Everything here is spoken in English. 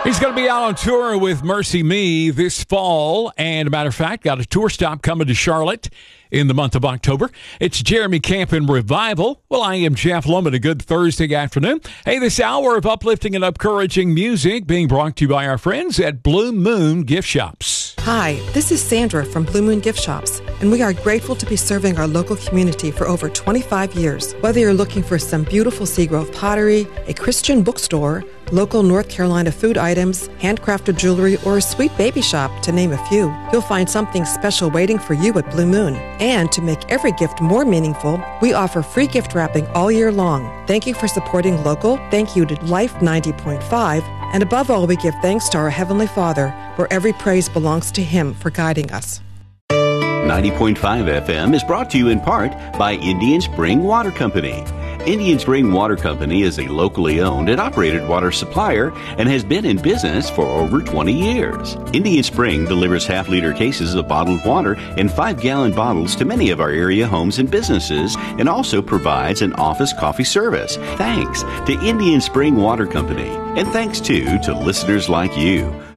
He's going to be out on tour with Mercy Me this fall. And a matter of fact, got a tour stop coming to Charlotte in the month of October. It's Jeremy Camp and Revival. Well, I am Jeff Lohman. A good Thursday afternoon. Hey, this hour of uplifting and encouraging music being brought to you by our friends at Blue Moon Gift Shops. Hi, this is Sandra from Blue Moon Gift Shops, and we are grateful to be serving our local community for over 25 years. Whether you're looking for some beautiful Seagrove pottery, a Christian bookstore, local North Carolina food items, handcrafted jewelry, or a sweet baby shop, to name a few, you'll find something special waiting for you at Blue Moon. And to make every gift more meaningful, we offer free gift wrapping all year long. Thank you for supporting local. Thank you to Life 90.5. And above all, we give thanks to our Heavenly Father, where every praise belongs to Him for guiding us. 90.5 FM is brought to you in part by Indian Spring Water Company. Indian Spring Water Company is a locally owned and operated water supplier and has been in business for over 20 years. Indian Spring delivers half-liter cases of bottled water in 5-gallon bottles to many of our area homes and businesses, and also provides an office coffee service. Thanks to Indian Spring Water Company, and thanks to listeners like you